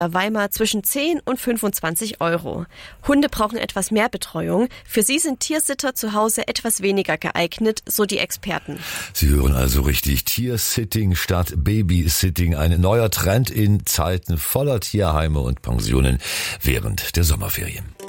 Weimar zwischen 10 und 25 Euro. Hunde brauchen etwas mehr Betreuung. Für sie sind Tiersitter zu Hause etwas weniger geeignet, so die Experten. Sie hören also richtig. Tiersitting statt Babysitting. Ein neuer Trend in Zeiten voller Tierheime und Pensionen während der Sommerferien.